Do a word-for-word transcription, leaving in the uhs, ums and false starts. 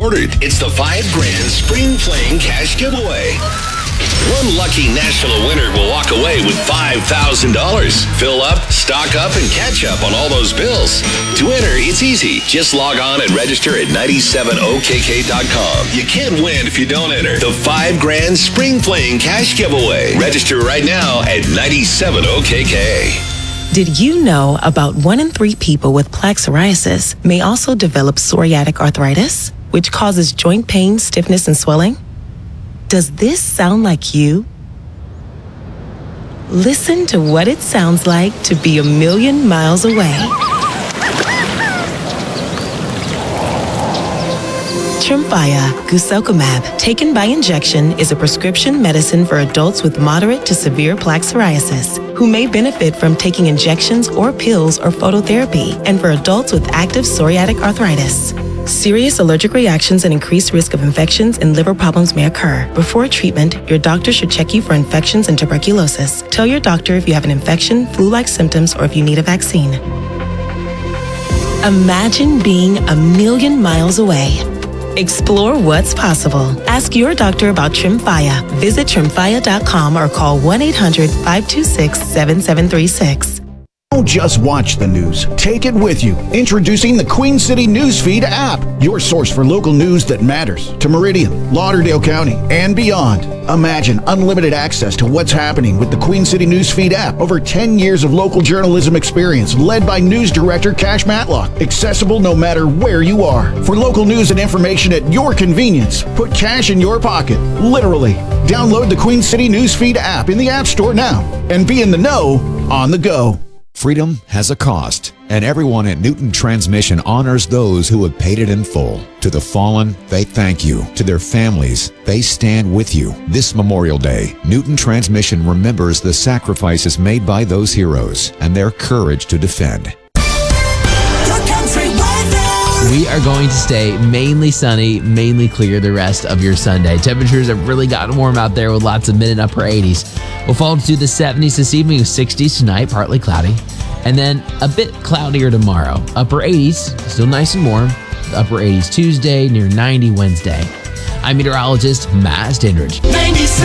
ordered. It's the five grand Spring Fling Cash Giveaway. One lucky national winner will walk away with five thousand dollars. Fill up, stock up, and catch up on all those bills. To enter, it's easy. Just log on and register at nine seven O K K dot com. You can't win if you don't enter. The five grand Spring Fling Cash Giveaway. Register right now at nine seven O K K. Did you know about one in three people with plaque psoriasis may also develop psoriatic arthritis, which causes joint pain, stiffness, and swelling? Does this sound like you? Listen to what it sounds like to be a million miles away. Tremfya guselkumab, taken by injection, is a prescription medicine for adults with moderate to severe plaque psoriasis who may benefit from taking injections or pills or phototherapy, and for adults with active psoriatic arthritis. Serious allergic reactions and increased risk of infections and liver problems may occur. Before treatment, your doctor should check you for infections and tuberculosis. Tell your doctor if you have an infection, flu-like symptoms, or if you need a vaccine. Imagine being a million miles away. Explore what's possible. Ask your doctor about Tremfya. Visit tremfya dot com or call one eight hundred, five two six, seven seven three six. Don't just watch the news. Take it with you. Introducing the Queen City Newsfeed app, your source for local news that matters to Meridian, Lauderdale County, and beyond. Imagine unlimited access to what's happening with the Queen City Newsfeed app. Over ten years of local journalism experience led by news director Cash Matlock. Accessible no matter where you are. For local news and information at your convenience, put cash in your pocket, literally. Download the Queen City Newsfeed app in the App Store now and be in the know on the go. Freedom has a cost, and everyone at Newton Transmission honors those who have paid it in full. To the fallen, they thank you. To their families, they stand with you. This Memorial Day, Newton Transmission remembers the sacrifices made by those heroes and their courage to defend. We are going to stay mainly sunny, mainly clear the rest of your Sunday. Temperatures have really gotten warm out there with lots of mid and upper eighties. We'll fall to the seventies this evening with sixties tonight, partly cloudy. And then a bit cloudier tomorrow. Upper eighties, still nice and warm. Upper eighties Tuesday, near ninety Wednesday. I'm meteorologist Matt Standridge.